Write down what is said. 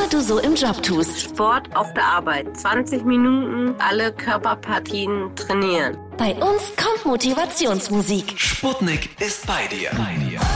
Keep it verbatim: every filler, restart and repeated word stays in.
immer du so im Job tust. Sport auf der Arbeit. zwanzig Minuten alle Körperpartien trainieren. Bei uns kommt Motivationsmusik. Sputnik ist bei dir. Bei dir.